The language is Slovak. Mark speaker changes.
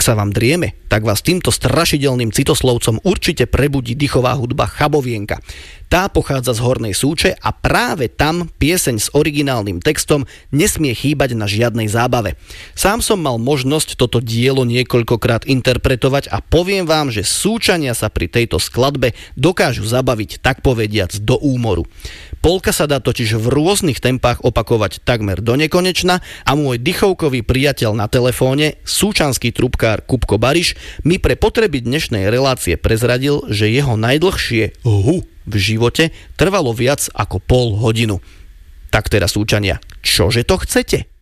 Speaker 1: sa vám drieme, tak vás týmto strašidelným citoslovcom určite prebudí dychová hudba Chabovienka. Tá pochádza z Hornej Súče a práve tam pieseň s originálnym textom nesmie chýbať na žiadnej zábave. Sám som mal možnosť toto dielo niekoľkokrát interpretovať a poviem vám, že Súčania sa pri tejto skladbe dokážu zabaviť tak povediac do úmoru. Polka sa dá totiž v rôznych tempách opakovať takmer do nekonečna a môj dychovkový priateľ na telefóne, súčanský trubkár Kupko Bariš, mi pre potreby dnešnej relácie prezradil, že jeho najdlhšie v živote trvalo viac ako pol hodinu. Tak teda Súčania, čože to chcete?